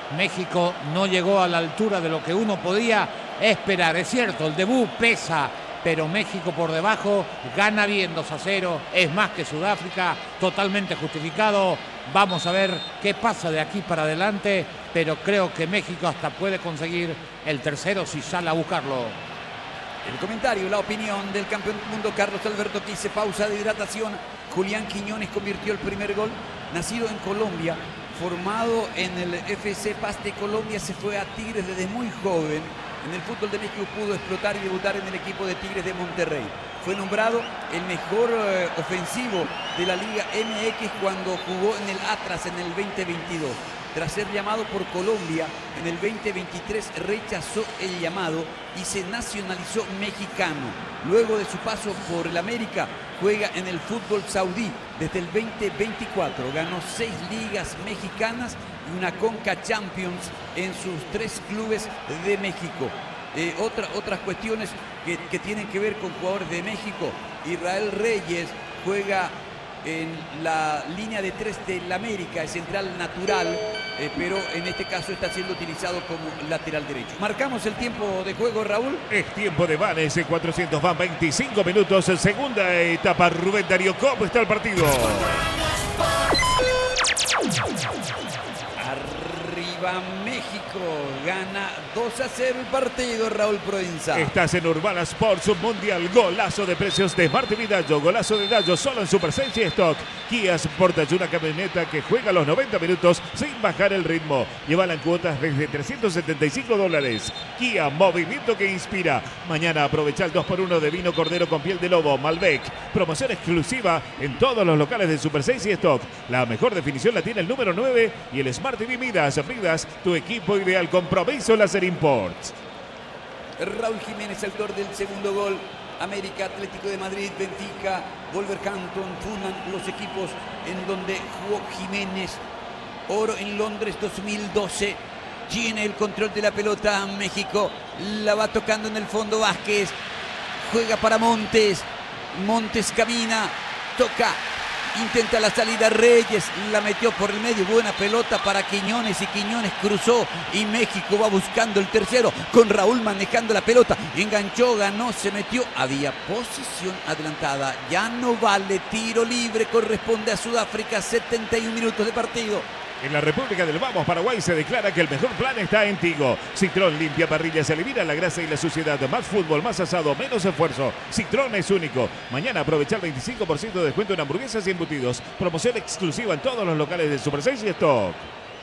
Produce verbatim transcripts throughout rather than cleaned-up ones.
México no llegó a la altura de lo que uno podía esperar. Es cierto, el debut pesa, pero México por debajo gana bien dos a cero. Es más que Sudáfrica, totalmente justificado. Vamos a ver qué pasa de aquí para adelante, pero creo que México hasta puede conseguir el tercero si sale a buscarlo. El comentario, la opinión del campeón del mundo Carlos Alberto que hice pausa de hidratación. Julián Quiñones convirtió el primer gol. Nacido en Colombia, formado en el F C Paz de Colombia, se fue a Tigres desde muy joven. En el fútbol de México pudo explotar y debutar en el equipo de Tigres de Monterrey. Fue nombrado el mejor eh, ofensivo de la Liga M X cuando jugó en el Atlas en el veinte veintidós. Tras ser llamado por Colombia en el veinte veintitrés, rechazó el llamado y se nacionalizó mexicano. Luego de su paso por el América, juega en el fútbol saudí desde el veinte veinticuatro. Ganó seis ligas mexicanas y una Conca Champions en sus tres clubes de México. Eh, otra, otras cuestiones que, que tienen que ver con jugadores de México. Israel Reyes juega en la línea de tres del América, es central natural, eh, pero en este caso está siendo utilizado como lateral derecho. Marcamos el tiempo de juego, Raúl. Es tiempo de Vanes, cuatrocientos van veinticinco minutos, segunda etapa. Rubén Darío, ¿cómo está el partido? Arriba México, gana dos a cero el partido, Raúl Proenza. Estás en Urbana Sports Mundial. Golazo de precios de Martín Vidallo. Golazo de Dallo solo en Super seis y Stock. Kia Sportage, una camioneta que juega los noventa minutos sin bajar el ritmo. Llevan en cuotas desde trescientos setenta y cinco dólares. Kia, movimiento que inspira. Mañana aprovecha el dos por uno de vino cordero con piel de lobo Malbec. Promoción exclusiva en todos los locales de Super seis y Stock. La mejor definición la tiene el número nueve y el Smart T V Midas. Midas, tu equipo ideal. Compromiso Láser Imports. Raúl Jiménez, autor del segundo gol. América, Atlético de Madrid, Benfica, Wolverhampton, Fulham, los equipos en donde jugó Jiménez. Oro en Londres dos mil doce. Tiene el control de la pelota México. La va tocando en el fondo Vázquez. Juega para Montes. Montes camina. Toca. Intenta la salida Reyes, la metió por el medio, buena pelota para Quiñones y Quiñones cruzó y México va buscando el tercero con Raúl manejando la pelota, enganchó, ganó, se metió, había posición adelantada, ya no vale, tiro libre, corresponde a Sudáfrica, setenta y un minutos de partido. En la República del Vamos, Paraguay, se declara que el mejor plan está en Tigo. Citrón limpia parrillas, elimina la grasa y la suciedad. Más fútbol, más asado, menos esfuerzo. Citrón es único. Mañana aprovechar veinticinco por ciento de descuento en hamburguesas y embutidos. Promoción exclusiva en todos los locales de Super seis y Stock.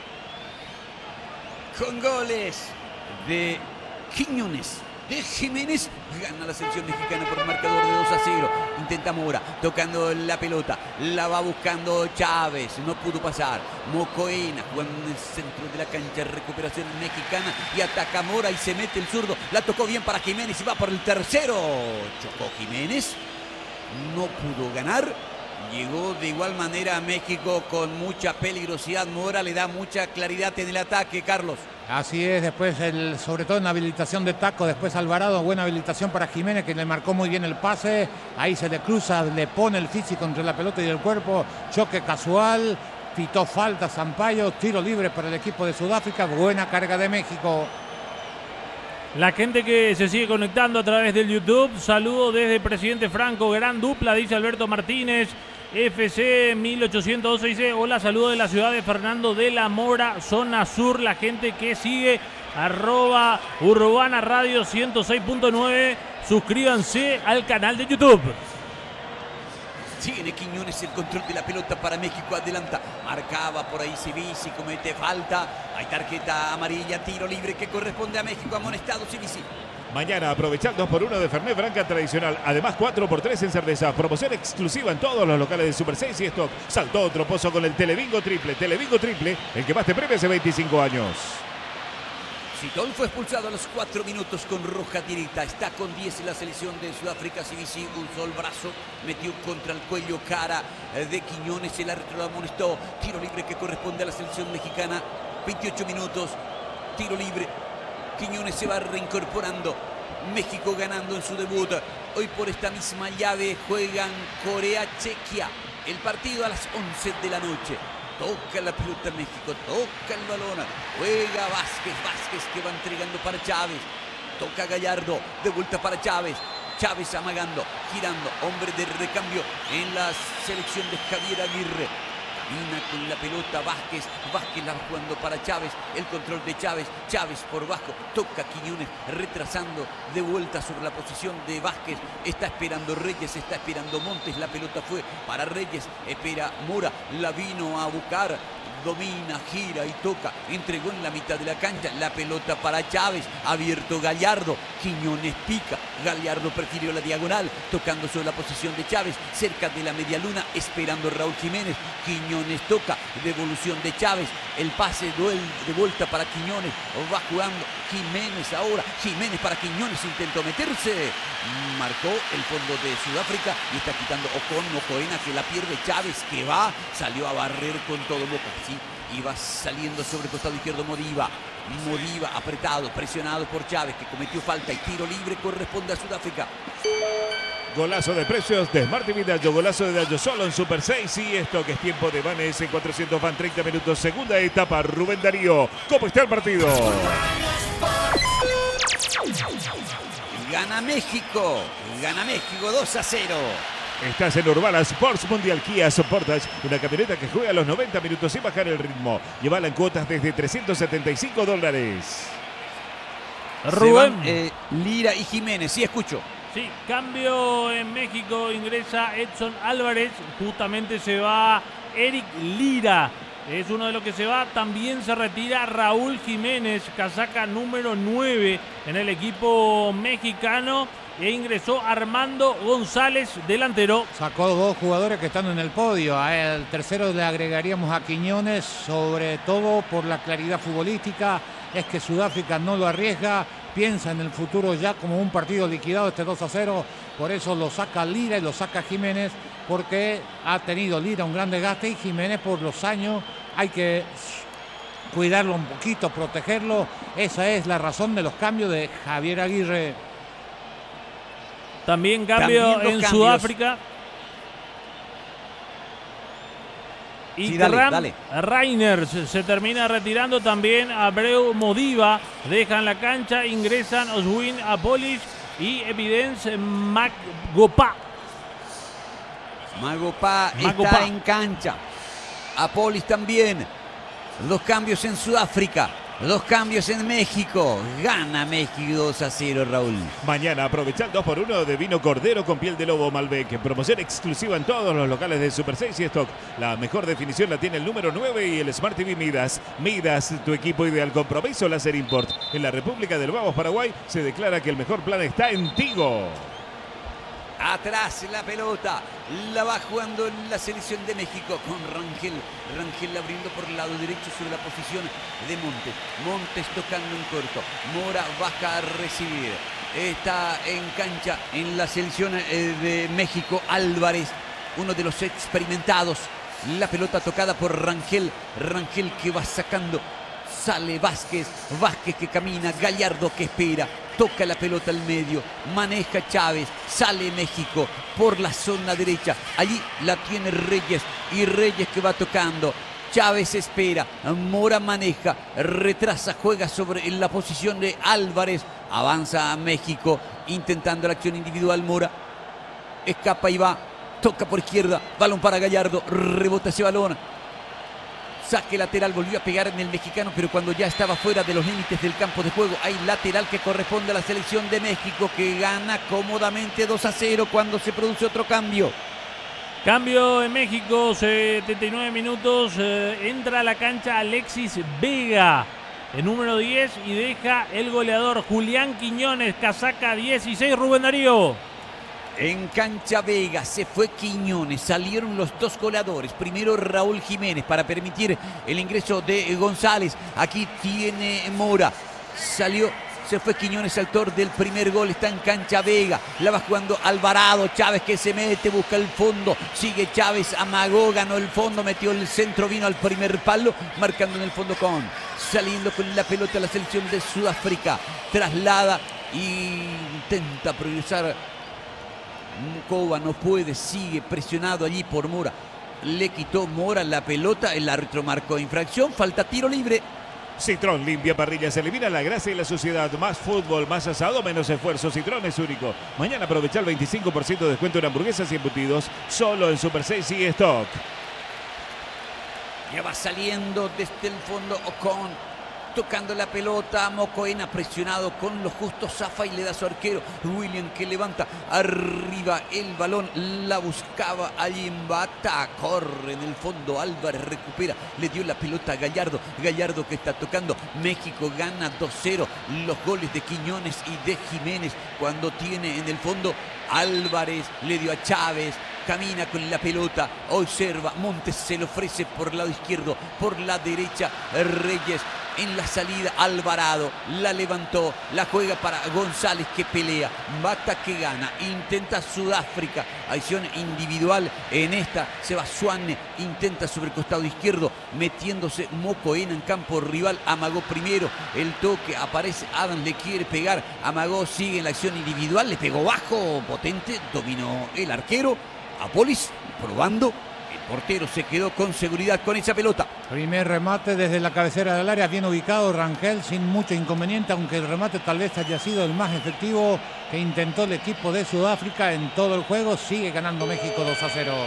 Con goles de Quiñones, de Jiménez, gana la selección mexicana por marcador de dos a cero. Intenta Mora, tocando la pelota, la va buscando Chávez, no pudo pasar. Mocoena jugando en el centro de la cancha, recuperación mexicana y ataca Mora y se mete el zurdo. La tocó bien para Jiménez y va por el tercero. Chocó Jiménez, no pudo ganar. Llegó de igual manera a México con mucha peligrosidad. Mora le da mucha claridad en el ataque, Carlos. Así es, después el, sobre todo en la habilitación de Taco, después Alvarado, buena habilitación para Jiménez que le marcó muy bien el pase, ahí se le cruza, le pone el físico entre la pelota y el cuerpo, choque casual, pitó falta Sampaio, tiro libre para el equipo de Sudáfrica, buena carga de México. La gente que se sigue conectando a través del YouTube, saludo desde Presidente Franco, gran dupla, dice Alberto Martínez. F C mil ochocientos doce dice, hola, saludo de la ciudad de Fernando de la Mora, zona sur, la gente que sigue, arroba Urbana Radio ciento seis punto nueve, suscríbanse al canal de YouTube. Tiene Quiñones el control de la pelota para México, adelanta, marcaba por ahí Cibisi, comete falta, hay tarjeta amarilla, tiro libre que corresponde a México, amonestado Cibisi. Mañana aprovecha el dos por uno de Fernet Branca tradicional. Además cuatro por tres en cerveza. Promoción exclusiva en todos los locales de Super seis y Stock. Saltó otro pozo con el Telebingo Triple. Telebingo Triple, el que más te premia hace veinticinco años. Citol fue expulsado a los cuatro minutos con roja directa. Está con diez en la selección de Sudáfrica. Cibisi usó el brazo, metió contra el cuello cara de Quiñones. El árbitro lo amonestó. Tiro libre que corresponde a la selección mexicana. veintiocho minutos. Tiro libre. Quiñones se va reincorporando. México ganando en su debut. Hoy por esta misma llave juegan Corea-Chequia. El partido a las once de la noche. Toca la pelota México, toca el balón, juega Vázquez, Vázquez que va entregando para Chávez, toca Gallardo, de vuelta para Chávez, Chávez amagando, girando, hombre de recambio en la selección de Javier Aguirre. Camina con la pelota Vázquez, Vázquez la va jugando para Chávez, el control de Chávez, Chávez por bajo, toca Quiñones, retrasando de vuelta sobre la posición de Vázquez, está esperando Reyes, está esperando Montes, la pelota fue para Reyes, espera Mora, la vino a buscar, domina, gira y toca, entregó en la mitad de la cancha, la pelota para Chávez, abierto Gallardo, Quiñones pica, Gallardo prefirió la diagonal, tocando sobre la posición de Chávez, cerca de la media luna, esperando Raúl Jiménez, Quiñones toca, devolución de Chávez, el pase duel, de vuelta para Quiñones, va jugando Jiménez ahora, Jiménez para Quiñones, intentó meterse, marcó el fondo de Sudáfrica y está quitando Ocon, Ocoena que la pierde, Chávez que va, salió a barrer con todo Boca, sí, iba saliendo sobre el costado izquierdo Modiva, Modiva apretado, presionado por Chávez que cometió falta y tiro libre corresponde a Sudáfrica. Golazo de Precios de Smart T V Dallo, golazo de Dallo solo en Super seis y esto que es tiempo de Vanes en cuatrocientos van treinta minutos, segunda etapa, Rubén Darío, ¿cómo está el partido? Gana México, gana México dos a cero. Estás en Urbana Sports Mundial Kia Sportage, una camioneta que juega los noventa minutos sin bajar el ritmo. Llévala en cuotas desde trescientos setenta y cinco dólares. Rubén. Van, eh, Lira y Jiménez, sí escucho. Sí, cambio en México, ingresa Edson Álvarez, justamente se va Eric Lira, es uno de los que se va, también se retira Raúl Jiménez, casaca número nueve en el equipo mexicano, e ingresó Armando González, delantero. Sacó dos jugadores que están en el podio. Al tercero le agregaríamos a Quiñones, sobre todo por la claridad futbolística. Es que Sudáfrica no lo arriesga, piensa en el futuro ya como un partido liquidado este dos a cero. Por eso lo saca Lira y lo saca Jiménez, porque ha tenido Lira un gran desgaste y Jiménez por los años hay que cuidarlo un poquito, protegerlo. Esa es la razón de los cambios de Javier Aguirre. También cambio También en cambios. Sudáfrica. Y Sí, dale, Ram dale. Reiners se termina retirando también. Abreu Modiva dejan la cancha. Ingresan Oswin Apolis y Evidence Magopá. Magopá Magopá. está en cancha. Apolis también. Dos cambios en Sudáfrica. Dos cambios en México. Gana México dos a cero, Raúl. Mañana aprovecha el dos por uno de vino Cordero con piel de lobo Malbec. Promoción exclusiva en todos los locales de Super seis y Stock. La mejor definición la tiene el número nueve y el Smart T V Midas. Midas, tu equipo ideal. Compromiso Láser Import. En la República del Vamos, Paraguay, se declara que el mejor plan está en Tigo. Atrás la pelota, la va jugando la selección de México con Rangel. Rangel abriendo por el lado derecho sobre la posición de Montes. Montes tocando en corto. Mora baja a recibir. Está en cancha en la selección de México Álvarez, uno de los experimentados. La pelota tocada por Rangel. Rangel que va sacando. Sale Vázquez. Vázquez que camina. Gallardo que espera. Toca la pelota al medio, maneja Chávez, sale México por la zona derecha, allí la tiene Reyes y Reyes que va tocando, Chávez espera, Mora maneja, retrasa, juega sobre la posición de Álvarez, avanza a México intentando la acción individual Mora, escapa y va, toca por izquierda, balón para Gallardo, rebota ese balón. Saque lateral, volvió a pegar en el mexicano, pero cuando ya estaba fuera de los límites del campo de juego, hay lateral que corresponde a la selección de México, que gana cómodamente dos a cero cuando se produce otro cambio. Cambio en México, setenta y nueve minutos, eh, entra a la cancha Alexis Vega, el número diez, y deja el goleador Julián Quiñones, casaca dieciséis, Rubén Darío. En cancha Vega se fue Quiñones, salieron los dos goleadores, primero Raúl Jiménez para permitir el ingreso de González, aquí tiene Mora, salió, se fue Quiñones, autor del primer gol, está en cancha Vega, la va jugando Alvarado, Chávez que se mete, busca el fondo, sigue Chávez, amagó, ganó el fondo, metió el centro, vino al primer palo, marcando en el fondo con, saliendo con la pelota la selección de Sudáfrica, traslada y intenta progresar. Mucova no puede, sigue presionado allí por Mora. le quitó Mora la pelota, el árbitro marcó infracción, falta tiro libre. Citrón limpia parrillas, elimina la grasa y la suciedad. Más fútbol, más asado, menos esfuerzo. Citrón es único. Mañana aprovecha el veinticinco por ciento de descuento en hamburguesas y embutidos solo en Super seis y Stock. Ya va saliendo desde el fondo Ocon, tocando la pelota. Mocoena presionado con lo justo, zafa y le da a su arquero William, que levanta arriba el balón, la buscaba allí en Bata, corre en el fondo, Álvarez recupera, le dio la pelota a Gallardo, Gallardo que está tocando. México gana dos cero, los goles de Quiñones y de Jiménez, cuando tiene en el fondo Álvarez, le dio a Chávez, camina con la pelota, observa, Montes se le ofrece por el lado izquierdo, por la derecha Reyes, en la salida Alvarado, la levantó, la juega para González que pelea, Bata que gana, intenta Sudáfrica, acción individual en esta, se va Suárez, intenta sobre el costado izquierdo, metiéndose Mocoena en campo rival, amagó primero, el toque, aparece Adam, le quiere pegar, amagó, sigue en la acción individual, le pegó bajo, potente, dominó el arquero, Apolis probando. El portero se quedó con seguridad con esa pelota. Primer remate desde la cabecera del área, bien ubicado Rangel, sin mucho inconveniente, aunque el remate tal vez haya sido el más efectivo que intentó el equipo de Sudáfrica en todo el juego. Sigue ganando México dos a cero.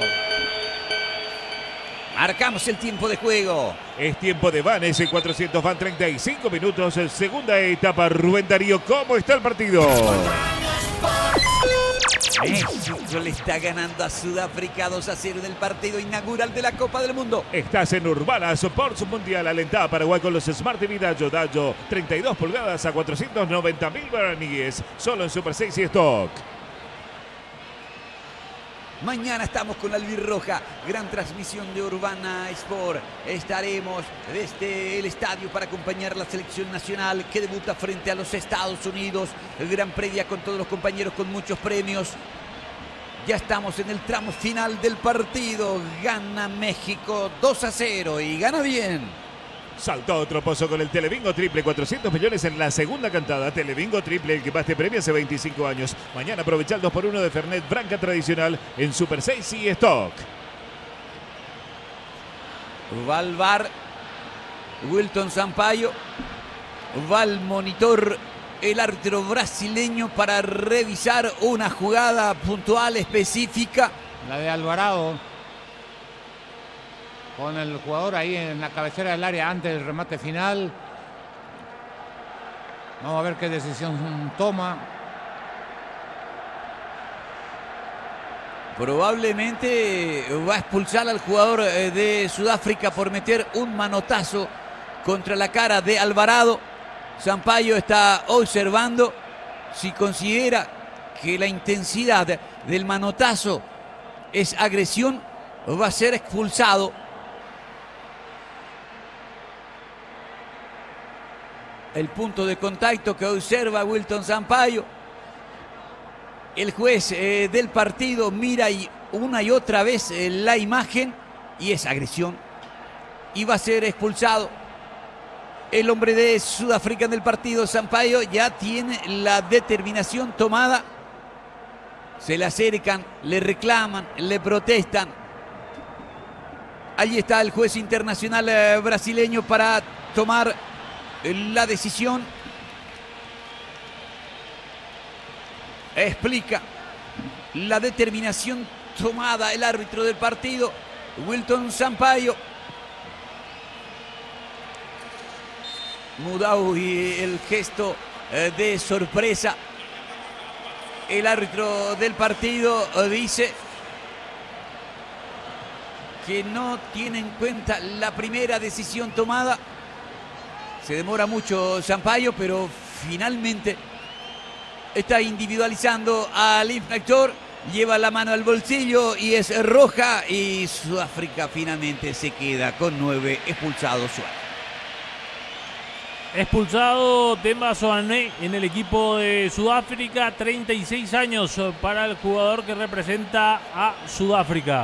Marcamos el tiempo de juego. Es tiempo de Vanes, cuatrocientos van treinta y cinco minutos, segunda etapa. Rubén Darío, ¿cómo está el partido? México le está ganando a Sudáfrica dos a cero en el partido inaugural de la Copa del Mundo. Estás en Urbana Sports Mundial, alentada a Paraguay con los Smart T V Dallo. Dallo, treinta y dos pulgadas a cuatrocientos noventa mil guaraníes, solo en Super seis y Stock. Mañana estamos con la albirroja, gran transmisión de Urbana Sport. Estaremos desde el estadio para acompañar la selección nacional que debuta frente a los Estados Unidos. Gran previa con todos los compañeros, con muchos premios. Ya estamos en el tramo final del partido. Gana México dos a cero y gana bien. Saltó otro pozo con el Telebingo Triple, cuatrocientos millones en la segunda cantada. Telebingo Triple, el que más te premia hace veinticinco años. Mañana aprovecha el dos por uno de Fernet Branca tradicional en Super seis y Stock. Va al V A R Wilton Sampaio, va al monitor el árbitro brasileño para revisar una jugada puntual específica. La de Alvarado, con el jugador ahí en la cabecera del área antes del remate final. Vamos a ver qué decisión toma. Probablemente va a expulsar al jugador de Sudáfrica por meter un manotazo contra la cara de Alvarado. Sampaio está observando si considera que la intensidad del manotazo es agresión, va a ser expulsado. El punto de contacto que observa Wilton Sampaio. El juez eh, del partido mira y una y otra vez eh, la imagen y es agresión. Y va a ser expulsado. El hombre de Sudáfrica en el partido, Sampaio, ya tiene la determinación tomada. Se le acercan, le reclaman, le protestan. Allí está el juez internacional eh, brasileño para tomar la decisión. Explica la determinación tomada el árbitro del partido, Wilton Sampaio. Mudau y el gesto de sorpresa. El árbitro del partido dice que no tiene en cuenta la primera decisión tomada. Se demora mucho Sampaio, pero finalmente está individualizando al infractor. Lleva la mano al bolsillo y es roja. Y Sudáfrica finalmente se queda con nueve expulsados. Expulsado Temba Soane en el equipo de Sudáfrica. treinta y seis años para el jugador que representa a Sudáfrica.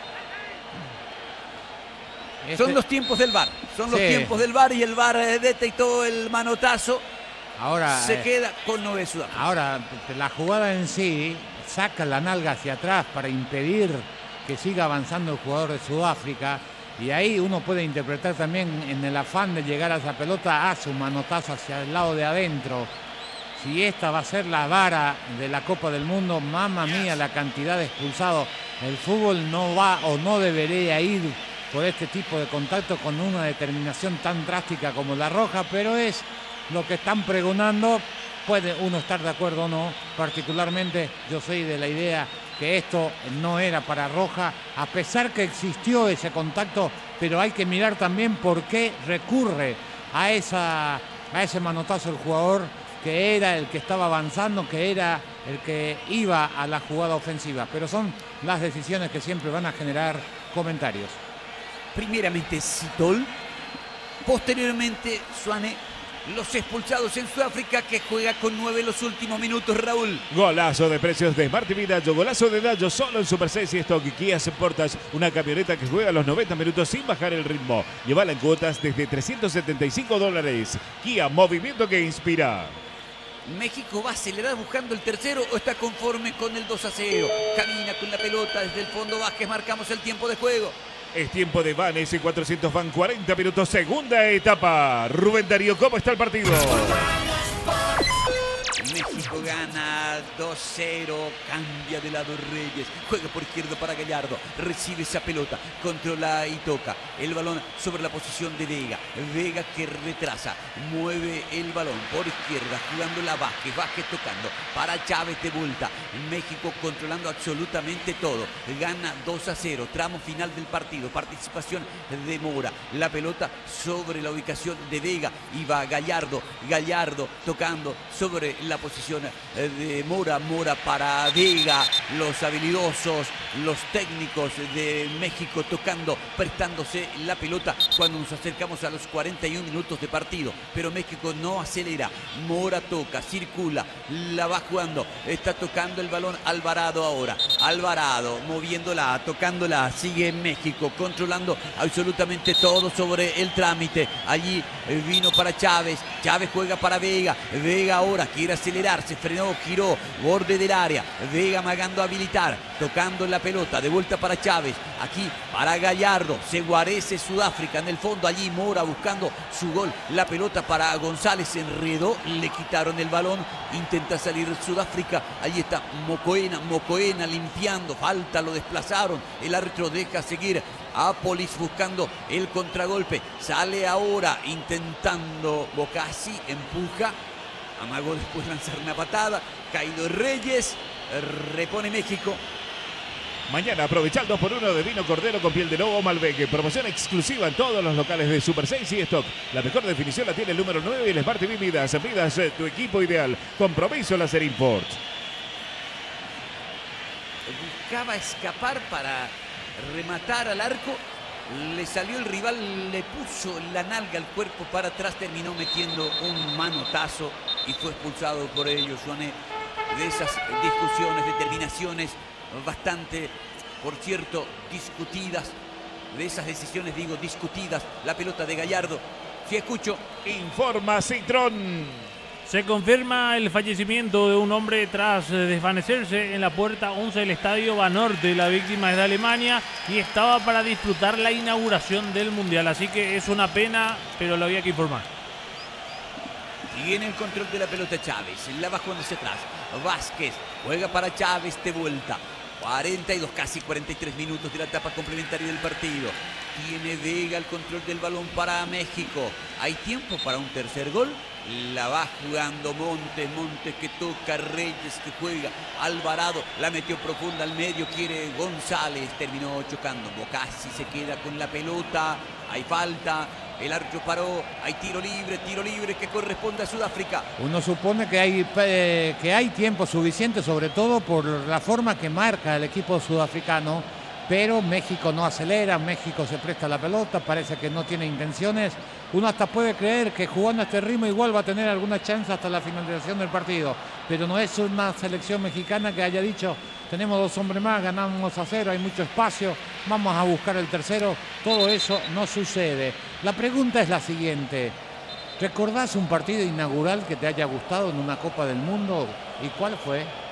Este... Son los tiempos del V A R. Son los sí. tiempos del V A R y el V A R detectó el manotazo. Ahora se eh, queda con nueve Sudáfrica. Ahora, la jugada en sí saca la nalga hacia atrás para impedir que siga avanzando el jugador de Sudáfrica. Y ahí uno puede interpretar también en el afán de llegar a esa pelota, hace un manotazo hacia el lado de adentro. Si esta va a ser la vara de la Copa del Mundo, mamma mía la cantidad de expulsados. El fútbol no va o no debería ir por este tipo de contacto con una determinación tan drástica como la roja, pero es lo que están pregonando. Puede uno estar de acuerdo o no. Particularmente yo soy de la idea que esto no era para roja, a pesar que existió ese contacto, pero hay que mirar también por qué recurre a, esa, a ese manotazo el jugador, que era el que estaba avanzando, que era el que iba a la jugada ofensiva. Pero son las decisiones que siempre van a generar comentarios. Primeramente Sitol, posteriormente Suane. Los expulsados en Sudáfrica, que juega con nueve los últimos minutos, Raúl. Golazo de precios de Martín Vidallo, golazo de Dallo solo en Super seis y Stock. Kia Sportage, una camioneta que juega los noventa minutos sin bajar el ritmo. Llévala en cuotas desde trescientos setenta y cinco dólares. Kia, movimiento que inspira. México va a acelerar buscando el tercero o está conforme con el dos a cero. Camina con la pelota desde el fondo. Vázquez, marcamos el tiempo de juego. Es tiempo de Vanes y cuatrocientos van cuarenta minutos, segunda etapa. Rubén Darío, ¿cómo está el partido? México gana dos cero, cambia de lado Reyes, juega por izquierda para Gallardo, recibe esa pelota, controla y toca el balón sobre la posición de Vega, Vega que retrasa, mueve el balón por izquierda, jugando la Vázquez, Vázquez tocando para Chávez de vuelta, México controlando absolutamente todo, gana dos a cero, tramo final del partido, participación de Mora, la pelota sobre la ubicación de Vega, iba Gallardo, Gallardo tocando sobre la posición de Mora, Mora para Vega, los habilidosos, los técnicos de México tocando, prestándose la pelota cuando nos acercamos a los cuarenta y un minutos de partido, pero México no acelera, Mora toca, circula, la va jugando, está tocando el balón Alvarado ahora, Alvarado moviéndola, tocándola, sigue México, controlando absolutamente todo sobre el trámite, allí vino para Chávez, Chávez juega para Vega, Vega ahora quiere acelerar, se frenó, giró, borde del área, Vega amagando a habilitar, tocando la pelota, de vuelta para Chávez, aquí para Gallardo, se guarece Sudáfrica en el fondo, allí Mora buscando su gol, la pelota para González, se enredó, le quitaron el balón, intenta salir Sudáfrica, allí está Mocoena, Mocoena limpiando, falta, lo desplazaron, el árbitro deja seguir a Polis buscando el contragolpe, sale ahora intentando Bocassi, empuja, amagó después lanzar una patada, caído Reyes, repone México. Mañana aprovecha el dos por uno de vino Cordero con piel de lobo Malbec. Promoción exclusiva en todos los locales de Super seis y Stock. La mejor definición la tiene el número nueve y el Smart T V Midas. Midas, tu equipo ideal. Compromiso Láser Import. Buscaba escapar para rematar al arco. Le salió el rival, le puso la nalga al cuerpo para atrás, terminó metiendo un manotazo y fue expulsado por ello. Suane, de esas discusiones, determinaciones bastante, por cierto, discutidas, de esas decisiones, digo, discutidas, la pelota de Gallardo. Si escucho. Informa Citrón. Se confirma el fallecimiento de un hombre tras desvanecerse en la puerta once del estadio Banorte. La víctima es de Alemania y estaba para disfrutar la inauguración del Mundial. Así que es una pena, pero lo había que informar. Tiene el control de la pelota Chávez, la va jugando hacia atrás. Vázquez juega para Chávez de vuelta. cuarenta y dos, casi cuarenta y tres minutos de la etapa complementaria del partido. Tiene Vega el control del balón para México. ¿Hay tiempo para un tercer gol? La va jugando Montes, Montes que toca, Reyes que juega, Alvarado la metió profunda al medio, quiere González, terminó chocando. Bocassi se queda con la pelota, hay falta. El árbitro paró, hay tiro libre, tiro libre que corresponde a Sudáfrica. Uno supone que hay, eh, que hay tiempo suficiente, sobre todo por la forma que marca el equipo sudafricano, pero México no acelera, México se presta la pelota, parece que no tiene intenciones. Uno hasta puede creer que jugando a este ritmo igual va a tener alguna chance hasta la finalización del partido, pero no es una selección mexicana que haya dicho: tenemos dos hombres más, ganamos a cero, hay mucho espacio, vamos a buscar el tercero. Todo eso no sucede. La pregunta es la siguiente: ¿recordás un partido inaugural que te haya gustado en una Copa del Mundo? ¿Y cuál fue?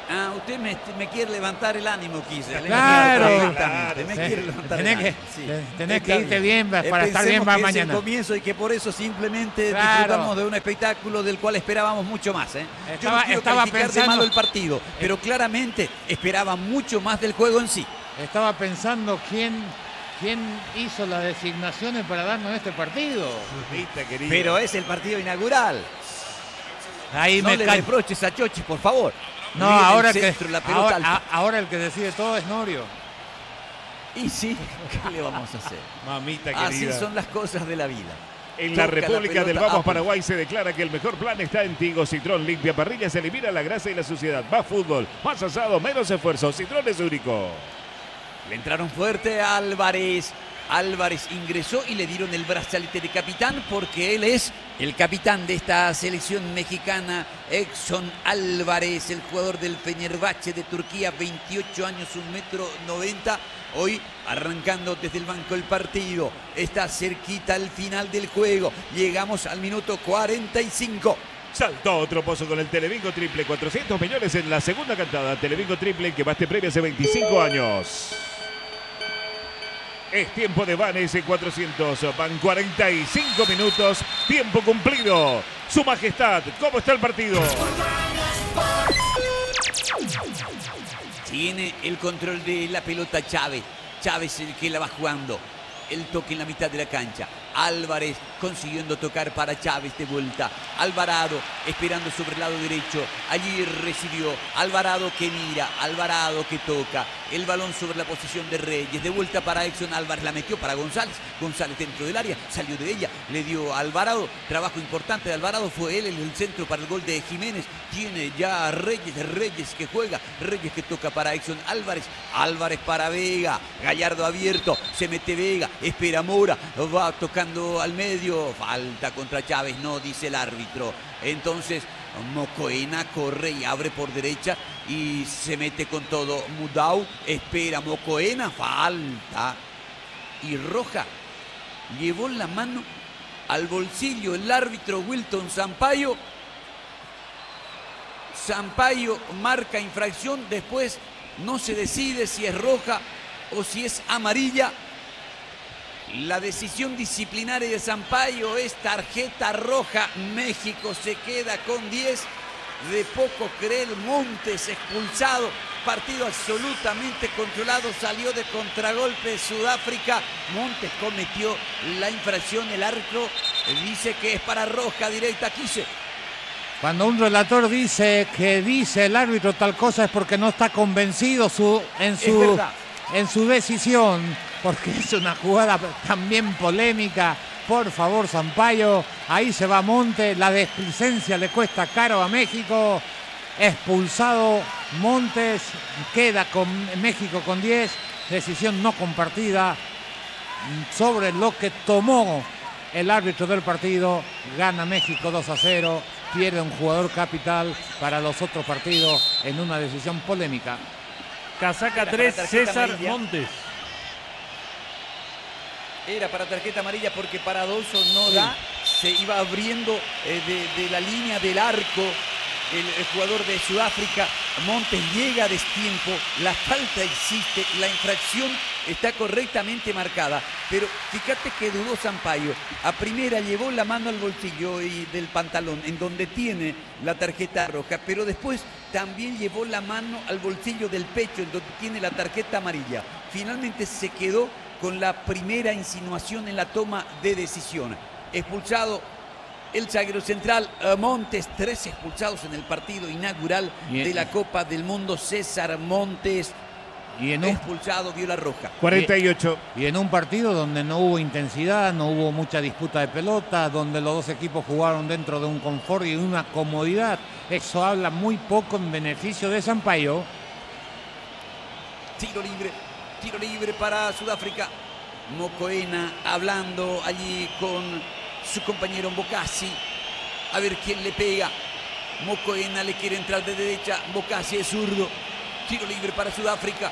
Ah, usted me, me quiere levantar el ánimo, quise. Claro. Exactamente, me quiere levantar Tenés el que, ánimo. Sí. tenés Está que irte bien, bien para Eh, estar bien pensemos para que mañana. Es el comienzo y que por eso simplemente Claro. disfrutamos de un espectáculo del cual esperábamos mucho más. ¿eh? Yo Estaba- no quiero estaba calificar de pensando- malo el partido, pero claramente esperaba mucho más del juego en sí. Estaba pensando quién, quién hizo las designaciones para darnos este partido. Mamita querida. Pero es el partido inaugural. Ahí No me le ca- reproches a Chochi, por favor. No, Viene el ahora que centro, la pelota ahora, alta. a- ahora el que decide todo es Norio. Y sí, ¿qué le vamos a hacer? Mamita Así querida. son las cosas de la vida. En la Toca la República del pelota Vamos a Paraguay se declara que el mejor plan está en Tigo. Citrón limpia parrillas, elimina la grasa y la suciedad. Más fútbol, más asado, menos esfuerzo. Citrón es único. Le entraron fuerte a Álvarez. Álvarez ingresó y le dieron el brazalete de capitán porque él es el capitán de esta selección mexicana. Edson Álvarez, el jugador del Fenerbahce de Turquía, veintiocho años, un metro noventa. Hoy arrancando desde el banco el partido. Está cerquita al final del juego. Llegamos al minuto cuarenta y cinco. Saltó otro pozo con el Telebingo Triple. cuatrocientos millones en la segunda cantada. Telebingo Triple que más te premia hace veinticinco años. Es tiempo de Vanes en cuatrocientos. Van cuarenta y cinco minutos. Tiempo cumplido. Su Majestad, ¿cómo está el partido? Tiene el control de la pelota Chávez. Chávez el que la va jugando. El toque en la mitad de la cancha. Álvarez consiguiendo tocar para Chávez de vuelta. Alvarado esperando sobre el lado derecho. Allí recibió. Alvarado que mira. Alvarado que toca. El balón sobre la posición de Reyes. De vuelta para Edson Álvarez. La metió para González. González dentro del área. Salió de ella. Le dio a Alvarado. Trabajo importante de Alvarado. Fue él en el centro para el gol de Jiménez. Tiene ya a Reyes. Reyes que juega. Reyes que toca para Edson Álvarez. Álvarez para Vega. Gallardo abierto. Se mete Vega. Espera Mora. Va tocando al medio, falta contra Chávez, no dice el árbitro. Entonces Mocoena corre y abre por derecha y se mete con todo. Mudau espera, Mocoena, falta y roja. Llevó la mano al bolsillo el árbitro Wilton Sampaio. Sampaio marca infracción, después no se decide si es roja o si es amarilla. La decisión disciplinaria de Sampaio es tarjeta roja. México se queda con diez. De poco creer, Montes expulsado. Partido absolutamente controlado. Salió de contragolpe Sudáfrica. Montes cometió la infracción. El árbitro dice que es para roja directa. Quise. Cuando un relator dice que dice el árbitro tal cosa es porque no está convencido su, en, Es su, verdad. en su decisión, porque es una jugada también polémica. Por favor, Sampaio, ahí se va Montes, la desplicencia le cuesta caro a México. Expulsado Montes, queda con México con diez, decisión no compartida sobre lo que tomó el árbitro del partido. Gana México dos a cero, pierde un jugador capital para los otros partidos en una decisión polémica. Casaca tres, César amarilla. Montes. Era para tarjeta amarilla porque para Dolso no da. Se iba abriendo eh, de, de la línea del arco el, el jugador de Sudáfrica. Montes llega a destiempo. La falta existe. La infracción está correctamente marcada. Pero fíjate que dudó Sampaio. A primera llevó la mano al bolsillo y del pantalón en donde tiene la tarjeta roja. Pero después también llevó la mano al bolsillo del pecho en donde tiene la tarjeta amarilla. Finalmente se quedó con la primera insinuación en la toma de decisión. Expulsado el zaguero central eh, Montes, tres expulsados en el partido inaugural Bien. de la Copa del Mundo. César Montes, Y en un, expulsado, vio la roja. cuarenta y ocho. y en un partido donde no hubo intensidad, no hubo mucha disputa de pelota, donde los dos equipos jugaron dentro de un confort y una comodidad. Eso habla muy poco en beneficio de Sampaio. Tiro libre, tiro libre para Sudáfrica. Mocoena hablando allí con su compañero Mbokasi. A ver quién le pega. Mocoena le quiere entrar de derecha. Mbokasi es zurdo. Tiro libre para Sudáfrica.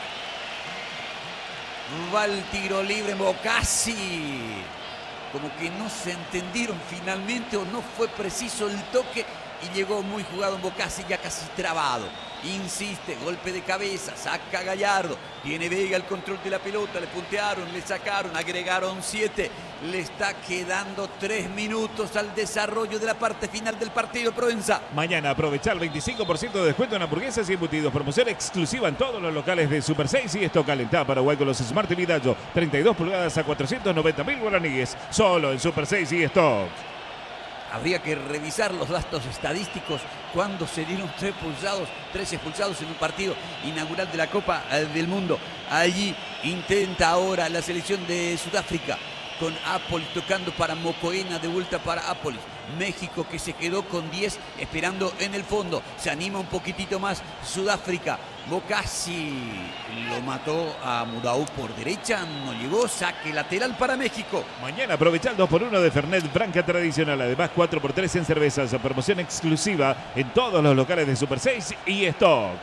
Va el tiro libre Mbokasi. Como que no se entendieron finalmente o no fue preciso el toque y llegó muy jugado Mbokasi, ya casi trabado. insiste, golpe de cabeza, saca Gallardo, tiene Vega el control de la pelota, le puntearon, le sacaron, agregaron siete, le está quedando tres minutos al desarrollo de la parte final del partido, Provenza. Mañana aprovecha el veinticinco por ciento de descuento en hamburguesas y embutidos, promoción exclusiva en todos los locales de Super seis y esto calentá Paraguay con los Smart T V Dallo, treinta y dos pulgadas a cuatrocientos noventa mil guaraníes, solo en Super seis y Stock. Habría que revisar los datos estadísticos cuando se dieron tres expulsados, tres expulsados en un partido inaugural de la Copa del Mundo. Allí intenta ahora la selección de Sudáfrica con Apolis tocando para Mocoena, de vuelta para Apolis. México que se quedó con diez esperando en el fondo. Se anima un poquitito más Sudáfrica. Bocassi lo mató a Mudau por derecha, no llegó, saque lateral para México. Mañana aprovecha el dos por uno de Fernet Branca tradicional, además cuatro por tres en cervezas, promoción exclusiva en todos los locales de Super seis y Stock.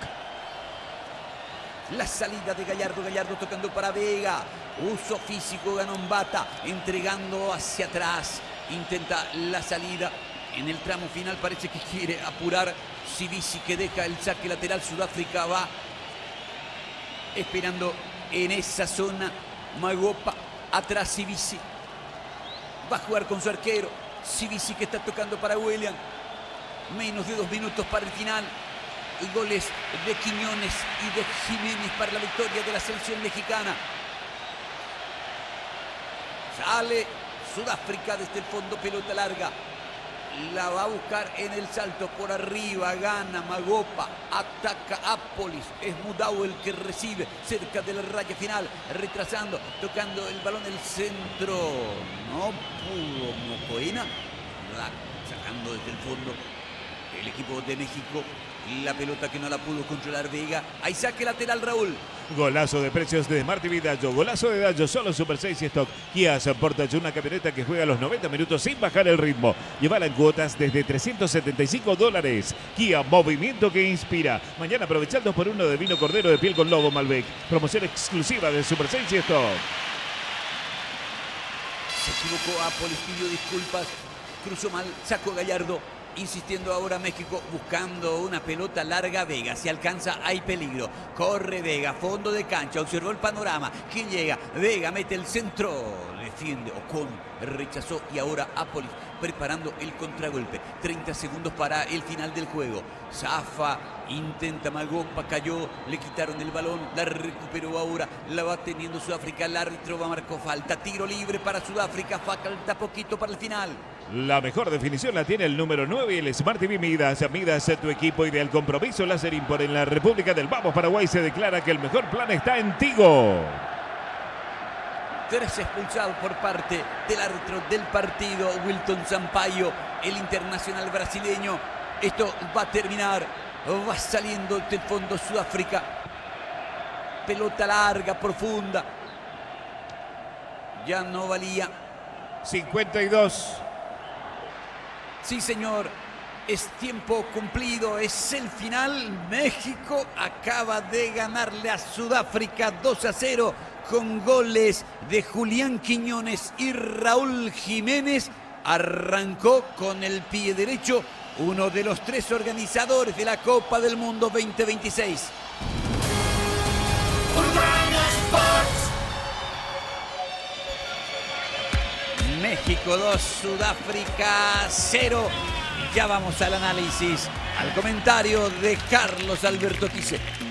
La salida de Gallardo, Gallardo tocando para Vega, uso físico, Ganombata, entregando hacia atrás, intenta la salida, en el tramo final parece que quiere apurar Sivisi que deja el saque lateral, Sudáfrica va esperando en esa zona, Magopa, atrás Sivisi, va a jugar con su arquero, Sivisi que está tocando para William, menos de dos minutos para el final. Goles de Quiñones y de Jiménez para la victoria de la selección mexicana. Sale Sudáfrica desde el fondo, pelota larga. La va a buscar en el salto por arriba, gana Magopa, ataca Apolis, es Mudau el que recibe cerca de la raya final, retrasando, tocando el balón del centro. No pudo Mocoena, sacando desde el fondo el equipo de México. La pelota que no la pudo controlar Vega. Ahí saque lateral, Raúl. Golazo de precios de Smart T V Dallo. Golazo de Dallo, solo Super seis y Stock. Kia Sportage, una camioneta que juega los noventa minutos sin bajar el ritmo. Llévala en cuotas desde trescientos setenta y cinco dólares. Kia, movimiento que inspira. Mañana aprovecha el dos por uno de vino cordero de piel con lobo Malbec. Promoción exclusiva de Super seis y Stock. Se equivocó Apolis, pidió disculpas. Cruzó mal, sacó Gallardo. Insistiendo ahora México, buscando una pelota larga. Vega, si alcanza hay peligro, corre Vega, fondo de cancha, observó el panorama, ¿quién llega? Vega mete el centro, defiende Ocon, rechazó y ahora Apolis preparando el contragolpe. Treinta segundos para el final del juego. Zafa, intenta Magopa, cayó, le quitaron el balón, la recuperó ahora, la va teniendo Sudáfrica, el árbitro va, marcó falta, tiro libre para Sudáfrica, falta poquito para el final. La mejor definición la tiene el número nueve y el Smart T V Midas. Midas, tu equipo ideal compromiso. Láser Import en la República del Vamos Paraguay se declara que el mejor plan está en Tigo. Tres expulsados por parte del árbitro del partido, Wilton Sampaio, el internacional brasileño. Esto va a terminar, va saliendo del fondo Sudáfrica. Pelota larga, profunda. Ya no valía. cincuenta y dos. Sí, señor, es tiempo cumplido, es el final. México acaba de ganarle a Sudáfrica dos a cero con goles de Julián Quiñones y Raúl Jiménez. Arrancó con el pie derecho uno de los tres organizadores de la Copa del Mundo veinte veintiséis. México dos, Sudáfrica cero. Ya vamos al análisis, al comentario de Carlos Alberto Quise.